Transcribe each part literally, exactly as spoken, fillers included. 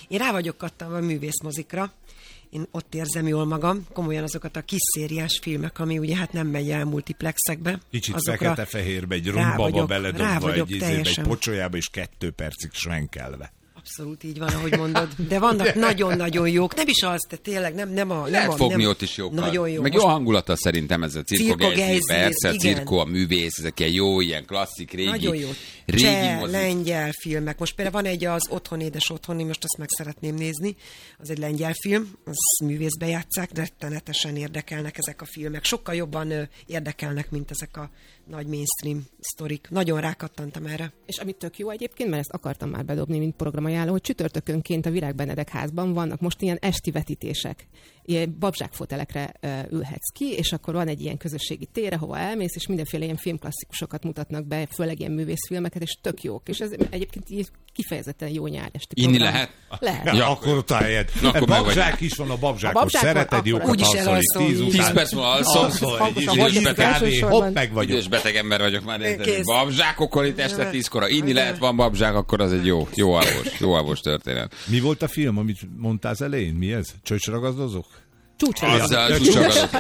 Én rá vagyok kattanva a művészmozikra. Én ott érzem jól magam, komolyan azokat a kis szériás filmek, ami ugye hát nem megy el multiplexekbe. Kicsit fekete-fehérbe, egy rumbaba beledobva, egy, izébe, egy pocsolyába, és kettő percig svenkelve. Abszolút így van, ahogy mondod. De vannak nagyon-nagyon jók. Nem is az, de tényleg nem, nem a... Lehet nem a, fogni nem, ott is jókkal. Nagyon jó. Meg Most... jó hangulata szerintem ez a Cirko Gejzi, persze, a igen. Cirko, a művész, ezek ilyen jó, ilyen klasszik, régi, nagyon jó. régi Cseh, mozik. lengyel filmek. Most például van egy az Otthon édes otthon, most azt meg szeretném nézni. Az egy lengyel film, az művészbe játsszák, de rettenetesen érdekelnek ezek a filmek. Sokkal jobban ö, érdekelnek, mint ezek a nagy mainstream sztorik. Nagyon rákattantam erre. És amit tök jó egyébként, mert ezt akartam már bedobni, mint programajánló, hogy csütörtökönként a Virág Benedek házban vannak most ilyen esti vetítések. Ilyen babzsákfotelekre uh, ülhetsz ki, és akkor van egy ilyen közösségi tér, ahova elmész, és mindenféle ilyen filmklasszikusokat mutatnak be, főleg ilyen művészfilmeket, és tök jók. És ez egyébként így kifejezetten jó nyár esti Inni program. lehet? Lehet. Ja, ja, akkor ott álljed. Akkor babzsák is van, a babzsákot babzsák szereted, jókat úgyis alszol, tíz után. tíz perc múlva alszol. Alszol, egy idős idős beteg. kávé, hopp, meg vagyok. Idős beteg ember vagyok már. Kész. Babzsák, akkor itt este tízkor. Inni lehet, van babzsák, akkor az egy jó, jó alvos, jó alvos történet. Mi volt a film, amit mondtál az elején? Mi ez? Csöcsragadozok? Azzal csúcsogadok.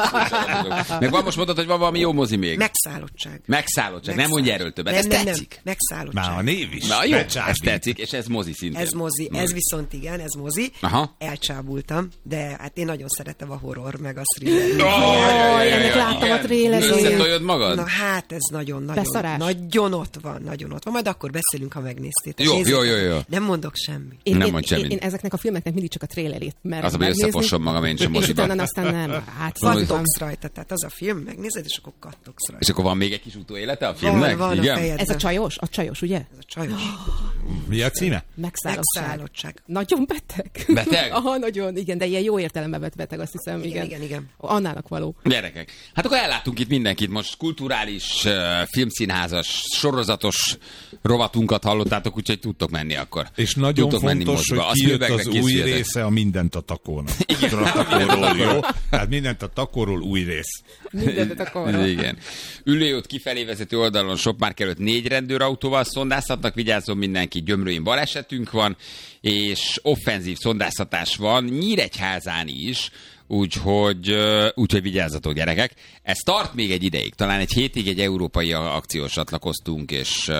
Meg van, most mondtad, hogy van valami jó mozi még. Megszállottság. Megszállottság. Nem mondj erről többet. Ez nem, nem, tetszik. Nem. Megszállottság. Már a név is. Na jó, ez tetszik, és ez mozi szintén. Ez mozi, ez viszont igen, ez mozi. Aha. Elcsábultam, de hát én nagyon szeretem a horror, meg a thriller. Jaj, ennek láttam a trélerét. Összetoljod magad? Na hát ez nagyon-nagyon, Beszarás. nagyon ott van, nagyon ott van. Majd akkor beszélünk, ha megnéztétek. Jó, Nézzétek. jó, jó, jó. Nem mondok semmit. Én, Nem én, mondj én, semmit. én ezeknek a filmeknek mindig csak a trélerét merem Az, hogy megnézni. összefosom magam én sem És moziban. utána aztán nem. Hát, Kattogsz rajta, tehát az a film, megnézed, és akkor kattogsz rajta. És akkor van még egy kis utóélete a filmnek? Van, van a Igen? fejedben. ez a csajos? A csajos, ugye? Ez a csajos. Mi a címe? Megszállottság. Megszállottság. Nagyon beteg. Beteg? Aha, nagyon, igen, de ilyen jó értelemben vett beteg, azt hiszem, igen. Igen, igen, igen. Annának való. Gyerekek. Hát akkor elláttunk itt mindenkit. Most kulturális, uh, filmszínházas, sorozatos rovatunkat hallottátok, úgyhogy tudtok menni akkor. És nagyon tudtok menni fontos, moziba. hogy A kijött Spielbergre az új készüljetek. része a Mindent a takónak. A takóról, jó? Tehát Mindent a takóról új rész. Mindent akarok. Igen. Ülőút kifelé vezető oldalon Sopmárk előtt négy rendőrautóval szondáztatnak, vigyázzon mindenki, Gyömrőin balesetünk van, és offenzív szondáztatás van Nyíregyházán is, úgyhogy, úgyhogy vigyázzatok, gyerekek. Ez tart még egy ideig, talán egy hétig egy európai akciós csatlakoztunk, és,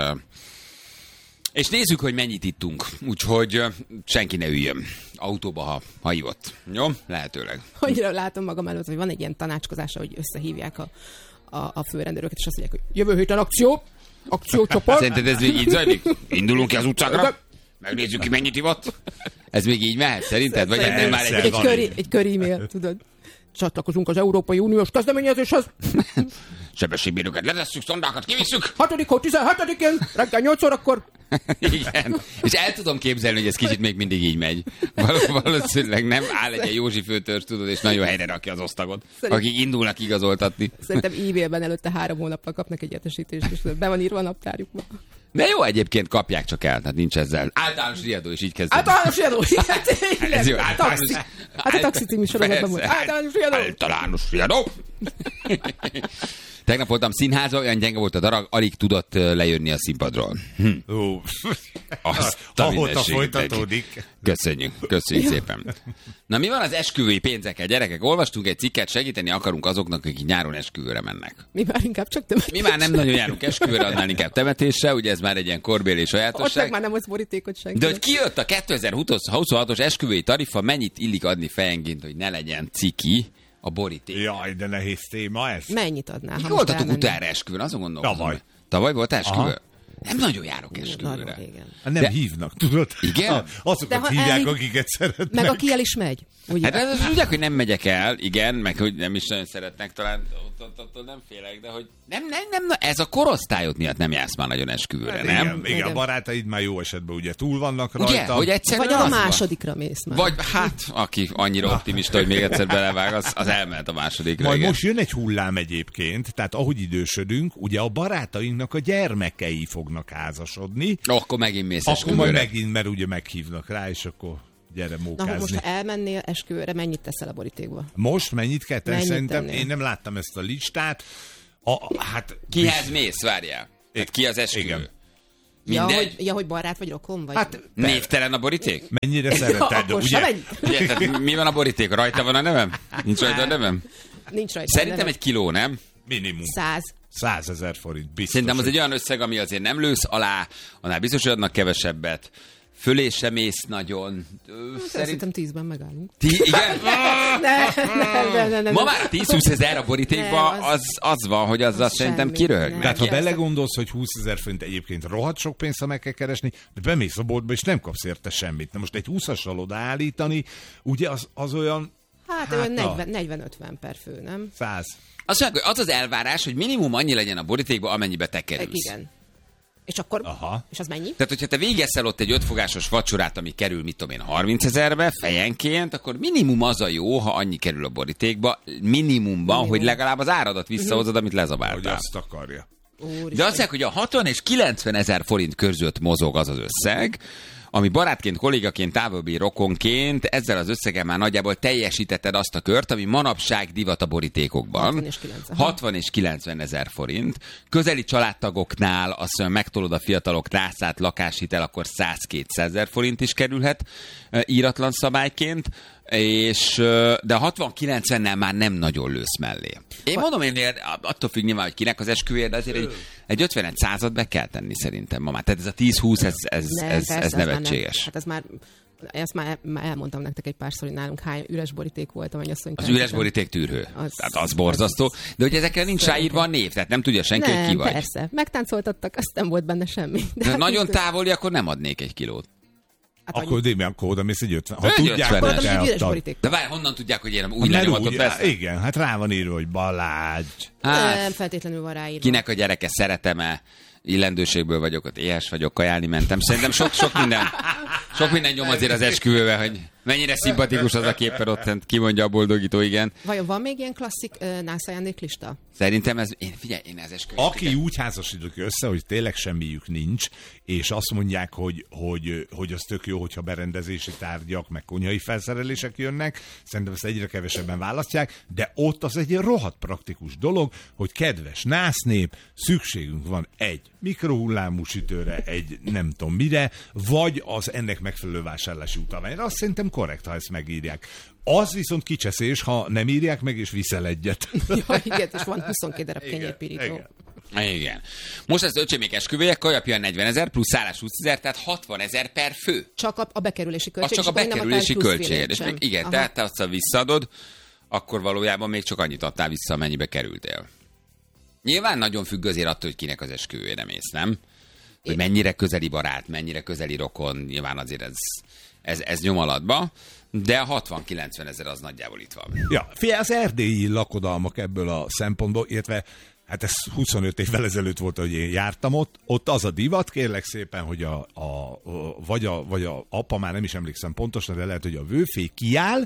és nézzük, hogy mennyit ittunk, úgyhogy senki ne üljön autóba, ha, ha ivott. Jó? Lehetőleg. Annyira látom magam előtt, hogy van egy ilyen tanácskozása, hogy összehívják a, a, a főrendőröket, és azt mondják, hogy jövő héten akció, akciócsoport. Szerinted ez még így zajlik? Indulunk ki az utcákra? Megnézzük ki, mennyit ivott? Ez még így mehet, szerinted? Vagy ez nem már egy... Egy kör, egy kör e-mail, tudod. Csatlakozunk az Európai Uniós kezdeményezéshez. Sebességbérőket letesszük, szondákat kivisszük. hatodik hó tizenhetedikén, reggel nyolc órakor. Igen. És el tudom képzelni, hogy ez kicsit még mindig így megy. Val- valószínűleg nem áll egy Józsi főtörzs, tudod, és nagyon helyre rakja az osztagot, Szerint... akik indulnak igazoltatni. Szerintem e-mailben előtte három hónappal kapnak egy értesítést, és be van írva a naptárjukba. De jó, egyébként kapják csak el, tehát nincs ezzel. Általános riadó is így kezdődik. Általános riadó! Ez jó, általános... Taxi. Hát a Taxi című sorozatban volt. Általános riadó! Általános riadó! Tegnap voltam színházban, olyan gyenge volt a darab, alig tudott lejönni a színpadról. Hm. Ó, Azt a ahol mindenségét folytatódik. neki. Köszönjük, köszönjük szépen. Na mi van az esküvői pénzekkel, gyerekek? Olvastunk egy cikket, segíteni akarunk azoknak, akik nyáron esküvőre mennek. Mi már inkább csak temetés. Mi már nem nagyon járunk esküvőre, annál inkább temetésre, ugye ez már egy ilyen korbéli Ott meg sajátosság. már nem az borítékot senki. De hogy kijött a kétezer-huszonhatos esküvői tarifa, mennyit illik adni fejenként, hogy ne legyen ciki a boríték? Jaj, de nehéz téma ez. Mennyit adnál? Mi ha most voltatok elmennél? utána esküvőn? Azon gondolkozom. Tavaly. Tavaly volt esküvő? Aha. Nem nagyon járok Nagyon esküvőre. régen. Hát nem De- hívnak, tudod? Igen? Ha, azokat De ha hívják, elhív- akiket szeretnek. Meg aki el is megy. Ugye? Hát ez tudják, hogy nem megyek el, igen, meg hogy nem is nagyon szeretnek, talán ott, ott, ott, ott nem félek, de hogy nem, nem, nem, na, ez a korosztályod miatt nem jársz már nagyon esküvőre, Hát nem? igen, igen, Igen. a barátaid már jó esetben ugye túl vannak Ugye, rajta. hogy egyszerűen Vagy a az van. másodikra mész már. Vagy hát, aki annyira optimista, hogy még egyszer belevág, az, az elmehet a másodikra. Majd igen. most jön egy hullám egyébként, tehát ahogy idősödünk, ugye a barátainknak a gyermekei fognak házasodni, Oh, akkor megint mész akkor majd esküvőre. megint, mert ugye meghívnak rá, és akkor gyere Na, hogy mókázni. most ha elmennél esküvőre, mennyit teszel a borítékba? Most mennyit kell tenni? Mennyit Szerintem tennél? én nem láttam ezt a listát. A, hát Kihez mész, várjál? Hát ki az esküvő? Igen. Ja, Mindegy. hogy, ja, hogy barát vagy rokon vagy? Hát Névtelen a boríték? mennyire szereted, Akkor ugye? se megy. Ugye, tehát mi van a boríték? Rajta van a nevem? Nincs rajta a nevem? Nincs rajta. Szerintem egy kiló, nem? Minimum. Száz. Százezer forint, biztos. Szerintem az hogy- egy olyan összeg, ami azért nem lősz alá, annál biztos, hogy adnak kevesebbet. Fölé sem mész nagyon. Ö, Szerint... Szerintem tízben megállunk. Ti, igen? Ne, ne, ne, ne, ne. Ma már tíz-húsz ezer a borítékban, Nem, az, az- az van, hogy azzal az szerintem semmi, kiröhög. nem. Tehát ha Ja, belegondolsz, hogy húszezer forint egyébként rohadt sok pénzt, ha meg kell keresni, de bemész a boltba, és nem kapsz érte semmit. Na most egy húszassal odaállítani, ugye az, az olyan Hát, Hát olyan na. negyven-ötven per fő, nem? száz. Azt mondják, hogy az az elvárás, hogy minimum annyi legyen a borítékban, amennyibe te kerülsz. Igen. És akkor, Aha. és az mennyi? Tehát, hogyha te végeszel ott egy ötfogásos vacsorát, ami kerül, mit tudom én, harminc ezerbe fejenként, akkor minimum az a jó, ha annyi kerül a borítékba, minimumban, Minimum. hogy legalább az áradat visszahozod, amit Hogy lezabáltál. azt akarja. Úristen. De azt mondják, hogy a hatvan és kilencven ezer forint között mozog az az összeg, ami barátként, kollégaként, távolbbi rokonként ezzel az összeggel már nagyjából teljesítetted azt a kört, ami manapság divat a borítékokban. hatvan és kilencven. hatvan és kilencven ezer forint. Közeli családtagoknál azt mondja, megtolod a fiatalok nászát, lakáshitel, akkor száz-kétszázezer forint is kerülhet e, íratlan szabályként, és, e, de a hatvan-kilencvennel már nem nagyon lősz mellé. Én mondom, én attól függ nyilván, hogy kinek az esküvője, de azért egy, egy ötvenet század be kell tenni szerintem ma már. Tehát ez a tíz-húsz, ez, ez, Nem, ez, persze, ez az már nem. nevetséges. Hát ez már, ezt már, már elmondtam nektek egy párszor, hogy nálunk hány üres boríték volt, amely azt mondja. Az üres boríték tűrhő. Az- Tehát az borzasztó. De hogy ezekkel nincs ráírva a név, tehát nem tudja senki, hogy ki Nem, vagy. persze. Megtáncoltattak, azt nem volt benne semmi. De De hát nagyon most- távoli, akkor nem adnék egy kilót. hát Akkor annyi- de akkor oda mész egy ötven. Ha Egy tudják, ötvenet. hogy Oda megy egy üres eladtad. boríték. De várj, honnan tudják, hogy én új Hát mert lenyomatot úgy, veszem? igen, hát rá van írva, hogy Balázs. Hát, Nem feltétlenül van ráírva. kinek a gyereke szeretem-e, illendőségből vagyok, ott éhes vagyok, kajálni mentem. Szerintem sok, sok minden, sok minden nyom azért az esküvőbe, hogy mennyire szimpatikus az a képen ott, kimondja a boldogító, igen. Vajon van még ilyen klasszik uh, nász ajándéklista? Szerintem ez, én, figyelj, én az esküvőt. Aki úgy házasítok össze, hogy tényleg semmiük nincs, és azt mondják, hogy, hogy, hogy az tök jó, hogyha berendezési tárgyak, meg konyhai felszerelések jönnek, szerintem ezt egyre kevesebben választják, de ott az egy rohadt praktikus dolog, hogy kedves násznép, szükségünk van egy mikrohullámú sütőre, egy nem tudom mire, vagy az ennek megfelelő vásárlási utalványra. Azt szerintem korrekt, ha ezt megírják. Az viszont kicseszés, ha nem írják meg, és viszel egyet. Ja, igen, és van huszonkét darab kenyérpirító. igen. Igen. Most az öcsémék esküvője, kajapja negyven ezer, plusz szállás húsz ezer, tehát hatvan ezer per fő. Csak a, a bekerülési Az költség. csak a és akkor nem bekerülési plusz költséged. filét És sem. még, igen, Aha. tehát te azt visszaadod, akkor valójában még csak annyit adtál vissza, amennyibe kerültél. Nyilván nagyon függ azért attól, hogy kinek az esküvőjére mész, nem? Hogy mennyire közeli barát, mennyire közeli rokon, nyilván azért ez, ez, ez nyom alatba, de a hatvan-kilencven ezer az nagyjából itt van. Ja, figyelj, az erdélyi lakodalmak ebből a szempontból, illetve hát ez huszonöt évvel ezelőtt volt, hogy én jártam ott, ott az a divat, kérlek szépen, hogy a, a, a, vagy, a, vagy a apa, már nem is emlékszem pontosan, de lehet, hogy a vőfé kiáll,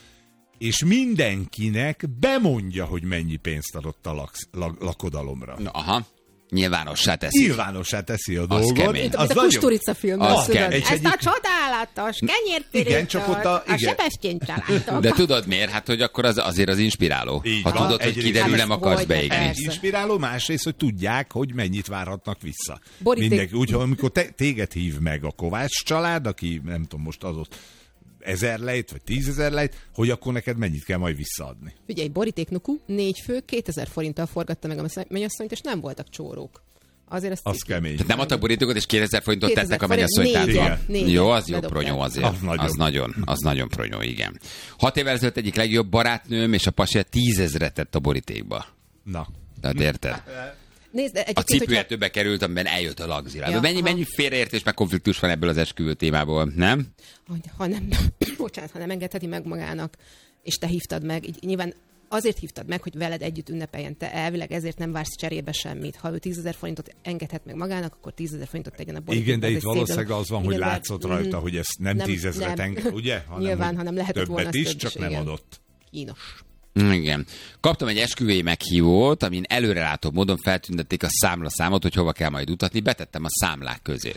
és mindenkinek bemondja, hogy mennyi pénzt adott a laksz, lak, lakodalomra. Na, aha, nyilvánossá teszi. Nyilvánossá teszi a dolgot. kemény. Mint Az a nagyon- Kusturica filmben, Az tudod? kemény. És Ezt a egyik- csodálatos kenyérpirítót, Igen, csak ott a- a igen. Sebestyén családok. De tudod miért? Hát, hogy akkor az azért az inspiráló. Így ha van. tudod, hogy Egyrészt- kiderül, Hát nem ez akarsz hogy, beégni. persze. Inspiráló, másrészt, hogy tudják, hogy mennyit várhatnak vissza. Boríték- Mindenki, úgyhogy amikor te, téged hív meg a Kovács család, aki nem tudom, most adott ezer lejt, vagy tízezer lejt, hogy akkor neked mennyit kell majd visszaadni. Figyelj, boríték nuku, négy fő, kétezer forinttal forgatta meg a mennyasszonyt, és nem voltak csórók. Azért ezt Az kemény. Tehát nem adtak borítékot, és kétezer forintot kétezer tettek a forint, mennyasszonytárba. négyen, négyen Jó, az jó ledobták. pronyó azért. Az Az nagyon. nagyon. Az nagyon, az nagyon pronyó, igen. Hat évvel ezelőtt egyik legjobb barátnőm, és a pasja tízezret tett a borítékba. Na. Tehát érted? Nézd, A egyébként, cipője hogyha, többe került, amiben eljött a lagzira. Ja, Ja, mennyi, aha. mennyi félreértés meg konfliktus van ebből az esküvő témából, nem? hogy ha nem, bocsánat, ha nem engedheti meg magának, és te hívtad meg, így nyilván azért hívtad meg, hogy veled együtt ünnepeljen. Te elvileg ezért nem vársz cserébe semmit. Ha ő tízezer forintot engedhet meg magának, akkor tízezer forintot tegyen a borítékba. Igen, de Ez itt egy szép valószínűleg dolog. az van, Igen, hogy de- látszott rajta, Mhm. hogy ezt nem, Nem, tízezret nem. enged, ugye? Hanem, Nyilván, hogy hanem lehetett volna többet az is, több csak is, nem igen. adott. Kínos. Igen. Kaptam egy esküvői meghívót, amin előrelátó módon feltüntették a számlaszámot, hogy hova kell majd utatni. Betettem a számlák közé.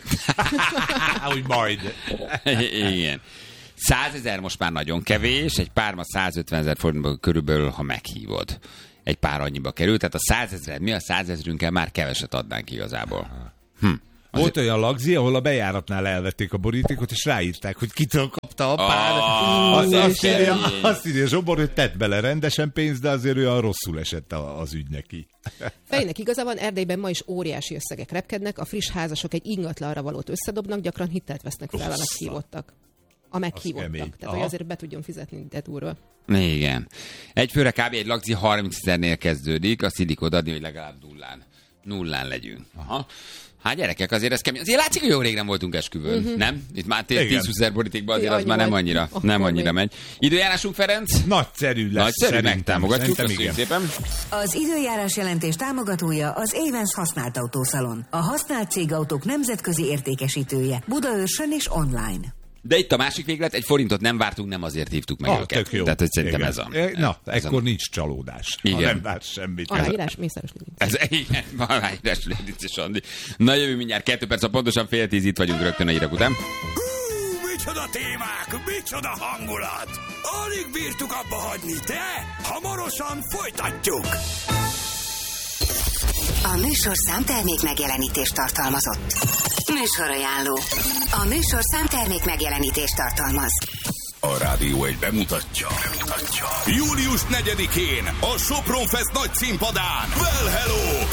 Hogy majd. Igen. százezer most már nagyon kevés, egy párma százötvenezer forintba körülbelül, ha meghívod. Egy pár annyiba kerül, tehát a százezred, mi a százezrünkkel már keveset adnánk igazából. Hm. Volt olyan lagzi, ahol a bejáratnál elvették a borítékot, és ráírták, hogy kitől kapta a pár. Ah, Az, de azt, írja, kemény. azt írja Zsobor, hogy tett bele rendesen pénzt, de azért olyan rosszul esett a- az ügy neki. Fejének igaza van, Erdélyben ma is óriási összegek repkednek, a friss házasok egy ingatlanra valót összedobnak, gyakran hitelt vesznek fel a Ossza. meghívottak. A meghívottak. kemény. Tehát, hogy Aha. azért be tudjon fizetni, de durva. Igen. Egy főre kb. Egy lagzi harminc ezernél kezdődik, azt illik odaadni, hogy legalább nullán. Nullán legyünk. Aha. Hát gyerekek, azért ez kemény. Azért látszik, hogy jó rég nem voltunk esküvőn, uh-huh. nem? Itt már Igen. tíz-húsz ezer borítékban azért Ja, az már nem nyolc. annyira, Akkor nem annyira még. megy. Időjárásunk, Ferenc? Nagyszerű lesz. Nagyszerű, szerintem. megtámogatjuk, Szerintem köszönjük igen. szépen. Az időjárás jelentés támogatója az Avens használt autószalon. A használt cégautók nemzetközi értékesítője. Budaörsön és online. De itt a másik véglet, egy forintot nem vártunk, nem azért hívtuk meg Ah, őket. tök jó. Tehát, hogy szerintem Igen. ez a... E, Na, ez ekkor a, nincs csalódás. Igen. Ha nem vársz semmit. Aláírás, Mészáros Lőrinc. ez igen, aláírás Lőrinc és Andi. Na jövő mindjárt kettő perc, a pontosan fél tíz, itt vagyunk rögtön a hírek után. Hú, micsoda témák, micsoda hangulat! Alig bírtuk abba hagyni, de hamarosan folytatjuk! A műsorszám termék megjelenítést tartalmazott. Műsorajánló. A műsorszám termék megjelenítést tartalmaz. A Rádió egy bemutatja. bemutatja. július negyedikén a Sopron Fest nagy színpadán. Well, hello!